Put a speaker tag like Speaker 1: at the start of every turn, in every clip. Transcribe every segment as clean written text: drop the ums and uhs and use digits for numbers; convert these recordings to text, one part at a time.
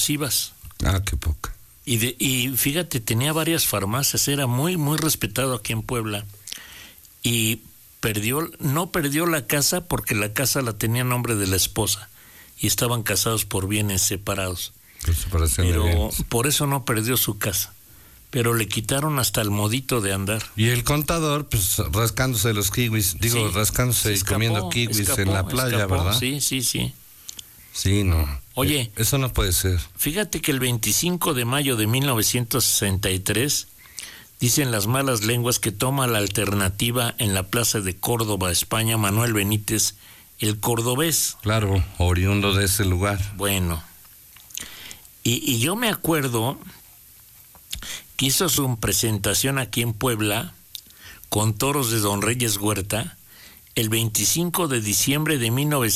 Speaker 1: invasivas.
Speaker 2: Ah, qué poca.
Speaker 1: Y fíjate, tenía varias farmacias, era muy, muy respetado aquí en Puebla. Y no perdió la casa porque la casa la tenía a nombre de la esposa y estaban casados por bienes separados. Pero por eso no perdió su casa. Pero le quitaron hasta el modito de andar.
Speaker 2: Y el contador, pues rascándose los kiwis, rascándose y comiendo kiwis en la playa, ¿verdad?
Speaker 1: Sí.
Speaker 2: Sí, no.
Speaker 1: Oye,
Speaker 2: eso no puede ser.
Speaker 1: Fíjate que el 25 de mayo de 1963, dicen las malas lenguas que toma la alternativa en la plaza de Córdoba, España, Manuel Benítez, el cordobés.
Speaker 2: Claro, oriundo de ese lugar.
Speaker 1: Bueno, y yo me acuerdo que hizo su presentación aquí en Puebla con toros de Don Reyes Huerta el 25 de diciembre de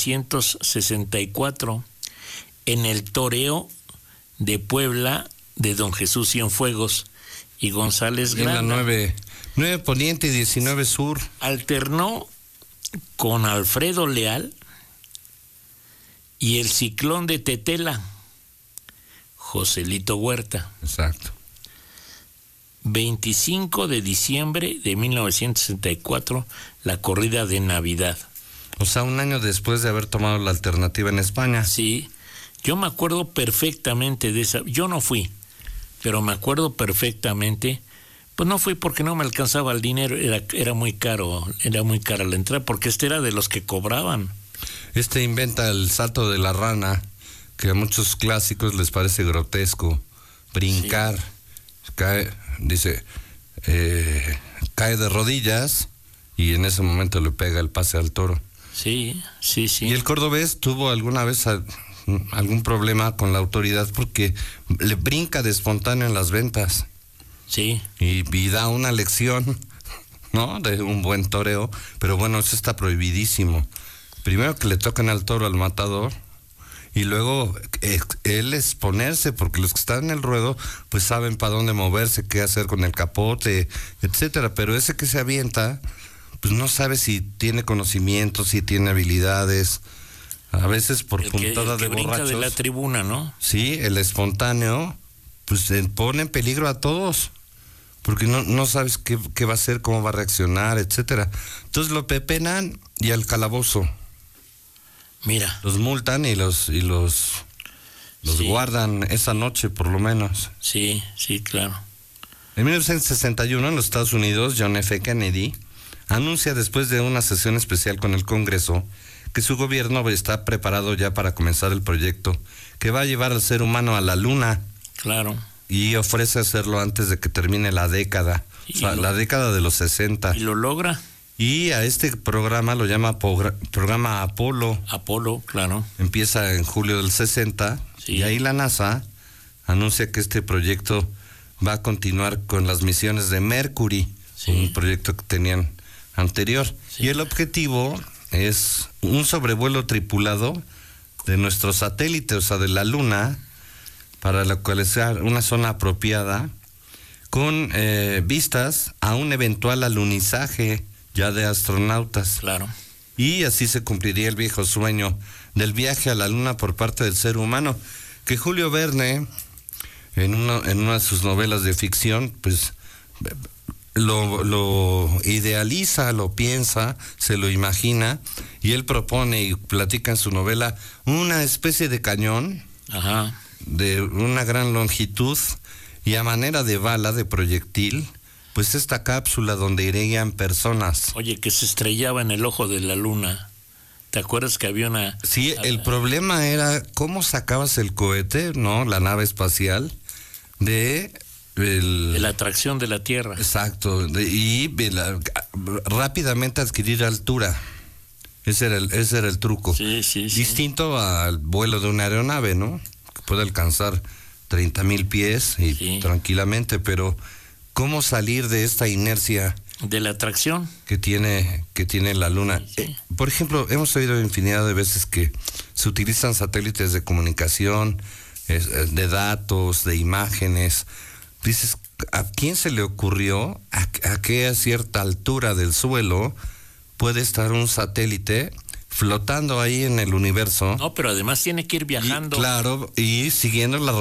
Speaker 1: 1964 en el toreo de Puebla de Don Jesús Cienfuegos y González Granda.
Speaker 2: En la 9 Poniente y 19 Sur.
Speaker 1: Alternó con Alfredo Leal y el Ciclón de Tetela, Joselito Huerta.
Speaker 2: Exacto.
Speaker 1: 25 de diciembre de 1964, la corrida de Navidad.
Speaker 2: O sea, un año después de haber tomado la alternativa en España.
Speaker 1: Sí, yo me acuerdo perfectamente de esa. Yo no fui, pero me acuerdo perfectamente. Pues no fui porque no me alcanzaba el dinero, era muy caro, era muy cara la entrada, porque era de los que cobraban.
Speaker 2: Inventa el salto de la rana, que a muchos clásicos les parece grotesco. Brincar, sí. Cae de rodillas y en ese momento le pega el pase al toro.
Speaker 1: Sí.
Speaker 2: Y el cordobés tuvo alguna vez algún problema con la autoridad porque le brinca de espontáneo en las ventas.
Speaker 1: Sí.
Speaker 2: Y da una lección, ¿no? De un buen toreo, pero bueno, eso está prohibidísimo. Primero que le tocan al toro al matador y luego él exponerse, porque los que están en el ruedo pues saben para dónde moverse, qué hacer con el capote, etcétera, pero ese que se avienta pues no sabe si tiene conocimiento, si tiene habilidades, a veces por puntada de borrachos.
Speaker 1: Brinca de la tribuna, ¿no?
Speaker 2: Sí, el espontáneo pues pone en peligro a todos, porque no sabes qué va a hacer, cómo va a reaccionar, etcétera. Entonces lo pepenan y al calabozo.
Speaker 1: Mira.
Speaker 2: Los multan y los sí. Guardan esa noche por lo menos.
Speaker 1: Sí, claro.
Speaker 2: En 1961 en los Estados Unidos, John F. Kennedy anuncia después de una sesión especial con el Congreso que su gobierno está preparado ya para comenzar el proyecto que va a llevar al ser humano a la luna.
Speaker 1: Claro.
Speaker 2: Y ofrece hacerlo antes de que termine la década, la década de los 60.
Speaker 1: Y lo logra.
Speaker 2: Y a este programa lo llama programa Apolo.
Speaker 1: Apolo, claro.
Speaker 2: Empieza en julio del 60, sí. Y ahí la NASA anuncia que este proyecto va a continuar con las misiones de Mercury, sí. Un proyecto que tenían anterior. Sí. Y el objetivo es un sobrevuelo tripulado de nuestro satélite, o sea, de la Luna, para localizar una zona apropiada con vistas a un eventual alunizaje ya de astronautas.
Speaker 1: Claro.
Speaker 2: Y así se cumpliría el viejo sueño del viaje a la Luna por parte del ser humano, que Julio Verne, en una de sus novelas de ficción, pues lo idealiza, lo piensa, se lo imagina, y él propone y platica en su novela una especie de cañón.
Speaker 1: Ajá.
Speaker 2: De una gran longitud y a manera de bala, de proyectil, pues esta cápsula donde irían personas.
Speaker 1: Oye, que se estrellaba en el ojo de la luna. ¿Te acuerdas que había una...?
Speaker 2: Sí, el problema era cómo sacabas el cohete, ¿no? La nave espacial, de la
Speaker 1: atracción de la Tierra.
Speaker 2: Exacto, rápidamente adquirir altura. Ese era el truco.
Speaker 1: Sí.
Speaker 2: Distinto al vuelo de una aeronave, ¿no? Que puede alcanzar 30,000 pies y sí. Tranquilamente, pero ¿cómo salir de esta inercia?
Speaker 1: De la atracción
Speaker 2: que tiene la Luna. Sí. Por ejemplo, hemos oído infinidad de veces que se utilizan satélites de comunicación, de datos, de imágenes. Dices, ¿a quién se le ocurrió a qué a cierta altura del suelo puede estar un satélite flotando ahí en el universo?
Speaker 1: No, pero además tiene que ir viajando.
Speaker 2: Claro, y siguiendo la